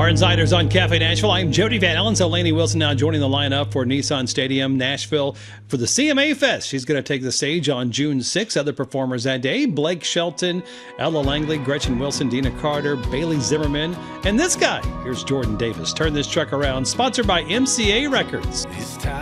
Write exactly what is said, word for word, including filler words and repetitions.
Car Insiders on Cafe Nashville. I'm Jody Van Allen. So Lainey Wilson now joining the lineup for Nissan Stadium, Nashville, for the C M A Fest. She's going to take the stage on June sixth. Other performers that day: Blake Shelton, Ella Langley, Gretchen Wilson, Dina Carter, Bailey Zimmerman, and this guy. Here's Jordan Davis. Turn this truck around. Sponsored by M C A Records.